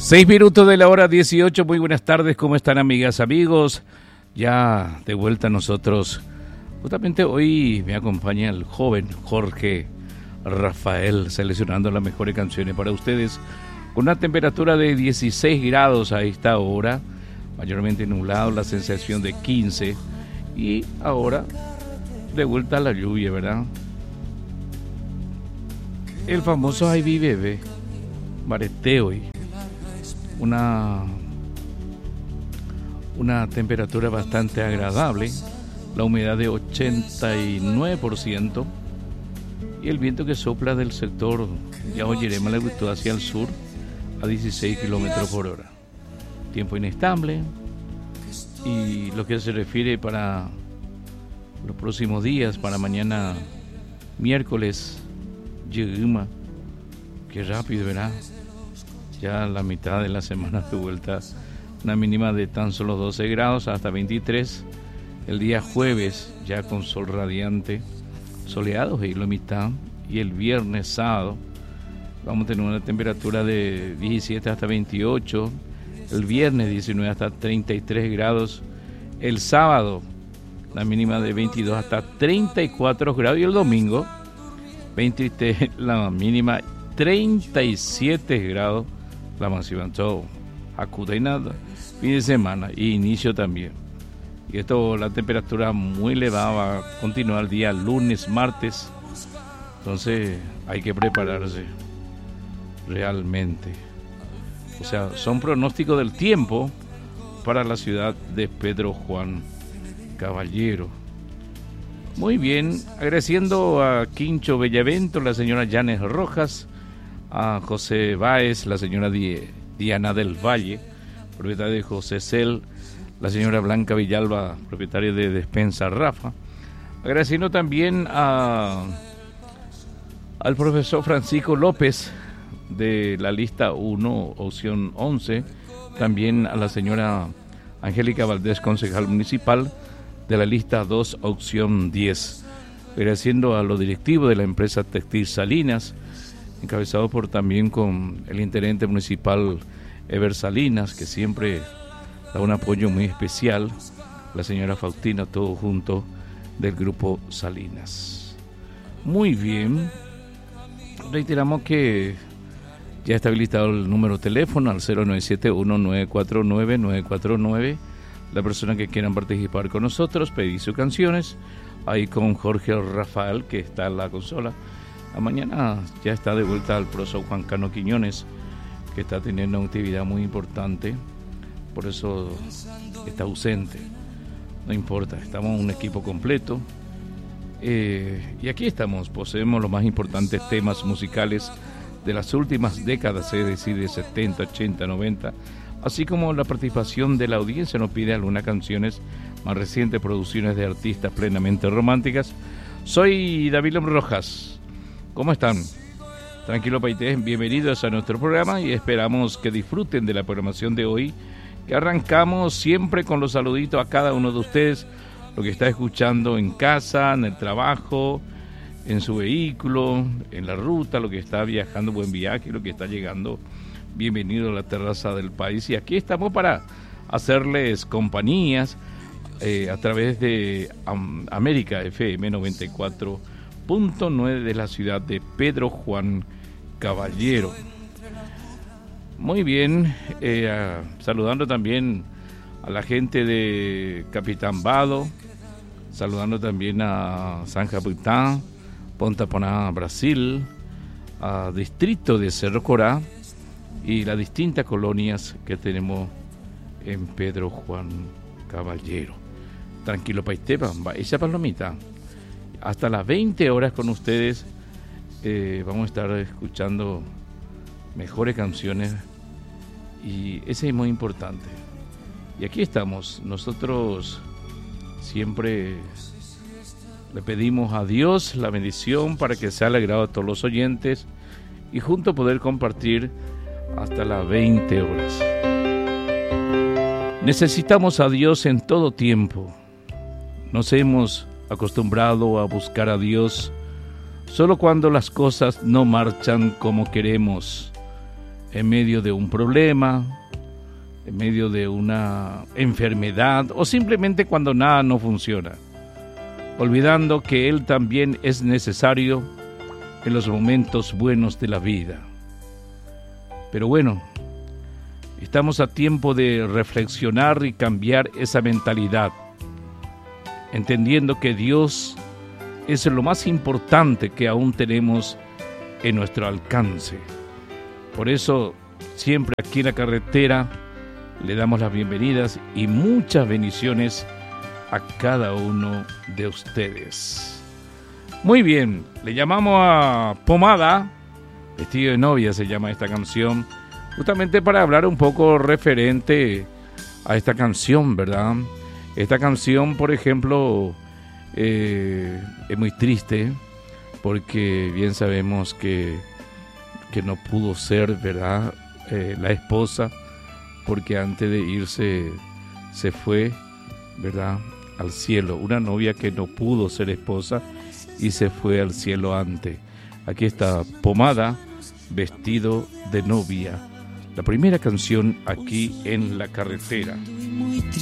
6 minutos de la hora 18, muy buenas tardes, ¿cómo están amigas, amigos? Ya de vuelta nosotros, justamente hoy me acompaña el joven Jorge Rafael, seleccionando las mejores canciones para ustedes, con una temperatura de 16 grados a esta hora, mayormente nublado, la sensación de 15, y ahora de vuelta a la lluvia, ¿verdad? El famoso Ay Vi Bebé, Bareteo hoy. Una temperatura bastante agradable, la humedad de 89% y el viento que sopla del sector ya oyeremos la virtud hacia el sur a 16 kilómetros por hora. Tiempo inestable, y lo que se refiere para los próximos días, para mañana miércoles, Yeguma, qué rápido, ¿verdad? Ya la mitad de la semana de vuelta, una mínima de tan solo 12 grados hasta 23. El día jueves ya con sol radiante, soleado y la mitad. Y el viernes, sábado, vamos a tener una temperatura de 17 hasta 28. El viernes 19 hasta 33 grados. El sábado, la mínima de 22 hasta 34 grados. Y el domingo, 23, la mínima 37 grados. La máxima, todo acuda y nada, fin de semana y inicio también. Y esto, la temperatura muy elevada va a continuar el día lunes, martes. Entonces hay que prepararse realmente. O sea, son pronósticos del tiempo para la ciudad de Pedro Juan Caballero. Muy bien, agradeciendo a Quincho Bellavento, la señora Yanes Rojas, a José Báez, la señora Diana del Valle, propietaria de José Cel, la señora Blanca Villalba, propietaria de Despensa Rafa. Agradeciendo también al profesor Francisco López de la lista 1, opción 11, también a la señora Angélica Valdés, concejal municipal de la lista 2, opción 10. Agradeciendo a los directivos de la empresa Textil Salinas, encabezado por también con el intendente municipal Ever Salinas, que siempre da un apoyo muy especial, la señora Faustina, todo junto del grupo Salinas. Muy bien, reiteramos que ya está habilitado el número de teléfono al 0971-949-949. La persona que quieran participar con nosotros, pedir sus canciones, ahí con Jorge Rafael, que está en la consola. Mañana ya está de vuelta el profesor Juan Cano Quiñones, que está teniendo una actividad muy importante, por eso está ausente. No importa, estamos un equipo completo, y aquí estamos, poseemos los más importantes temas musicales de las últimas décadas, es decir, de 70, 80, 90, así como la participación de la audiencia nos pide algunas canciones más recientes, producciones de artistas plenamente románticas. Soy David Rojas. ¿Cómo están? Tranquilo Paité, bienvenidos a nuestro programa y esperamos que disfruten de la programación de hoy, que arrancamos siempre con los saluditos a cada uno de ustedes, lo que está escuchando en casa, en el trabajo, en su vehículo, en la ruta, lo que está viajando, buen viaje, lo que está llegando, bienvenido a la terraza del país. Y aquí estamos para hacerles compañías a través de América FM 94.9 de la ciudad de Pedro Juan Caballero. Muy bien, saludando también a la gente de Capitán Vado, saludando también a San Capitán, Ponta Poná, Brasil, a Distrito de Cerro Corá y las distintas colonias que tenemos en Pedro Juan Caballero. Tranquilo Paisteva, esa palomita. Hasta las 20 horas con ustedes vamos a estar escuchando mejores canciones y ese es muy importante. Y aquí estamos, nosotros siempre le pedimos a Dios la bendición para que sea alegrado a todos los oyentes y juntos poder compartir hasta las 20 horas. Necesitamos a Dios en todo tiempo. Nos hemos acostumbrado a buscar a Dios solo cuando las cosas no marchan como queremos. en medio de un problema, en medio de una enfermedad o simplemente cuando nada no funciona, olvidando que Él también es necesario en los momentos buenos de la vida. Pero bueno, estamos a tiempo de reflexionar y cambiar esa mentalidad, entendiendo que Dios es lo más importante que aún tenemos en nuestro alcance. Por eso, siempre aquí en la carretera, le damos las bienvenidas y muchas bendiciones a cada uno de ustedes. Muy bien, le llamamos a Pomada, Vestido de Novia se llama esta canción, justamente para hablar un poco referente a esta canción, ¿verdad? Esta canción, por ejemplo, es muy triste porque bien sabemos que no pudo ser, ¿verdad? La esposa, porque antes de irse se fue, ¿verdad?, al cielo. Una novia que no pudo ser esposa y se fue al cielo antes. Aquí está Pomada, Vestido de Novia, la primera canción aquí en la carretera.